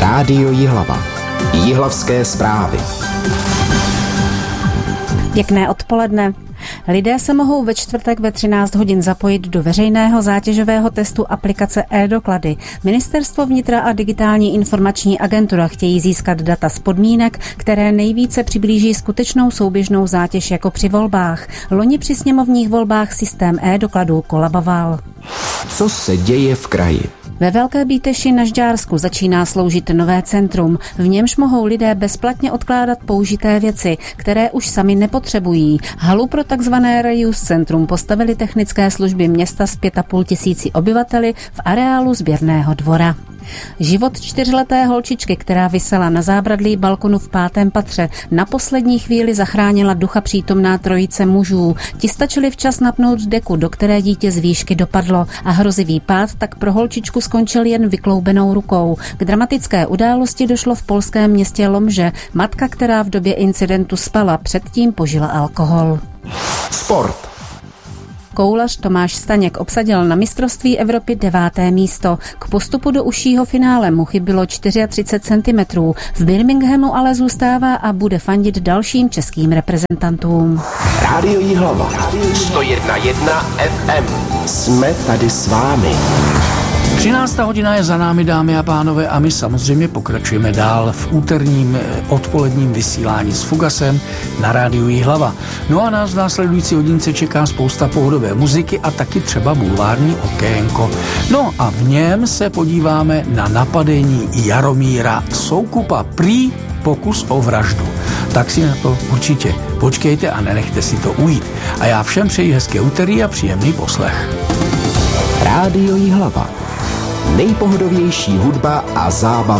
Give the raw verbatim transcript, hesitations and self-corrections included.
Rádio Jihlava. Jihlavské zprávy. Pěkné odpoledne. Lidé se mohou ve čtvrtek ve třináct hodin zapojit do veřejného zátěžového testu aplikace e-doklady. Ministerstvo vnitra a Digitální informační agentura chtějí získat data z podmínek, které nejvíce přiblíží skutečnou souběžnou zátěž jako při volbách. Loni při sněmovních volbách systém e-dokladů kolaboval. Co se děje v kraji? Ve Velké Bíteši na Žďársku začíná sloužit nové centrum. V němž mohou lidé bezplatně odkládat použité věci, které už sami nepotřebují. Halu pro takzvané reuse centrum postavili technické služby města s pět a půl tisíci obyvateli v areálu sběrného dvora. Život čtyřleté holčičky, která visela na zábradlí balkonu v pátém patře, na poslední chvíli zachránila ducha přítomná trojice mužů. Ti stačili včas napnout deku, do které dítě z výšky dopadlo, a hrozivý pád tak pro holčičku skončil jen vykloubenou rukou. K dramatické události došlo v polském městě Lomže. Matka, která v době incidentu spala, předtím požila alkohol. Sport. Koulař Tomáš Staněk obsadil na mistrovství Evropy deváté místo. K postupu do užšího finále mu chybilo třicet čtyři centimetrů. V Birminghamu ale zůstává a bude fandit dalším českým reprezentantům. Rádio Jihlava. sto jedna celá jedna ef em. Jsme tady s vámi. třináctá hodina je za námi, dámy a pánové, a my samozřejmě pokračujeme dál v úterním odpoledním vysílání s Fugasem na rádiu Jihlava. No a nás v následující hodince čeká spousta pohodové muziky a taky třeba bulvární okénko. No a v něm se podíváme na napadení Jaromíra Soukupa, prý pokus o vraždu. Tak si na to určitě počkejte a nenechte si to ujít. A já všem přeji hezké úterý a příjemný poslech. Rádio Jihlava. Nejpohodovější hudba a zábava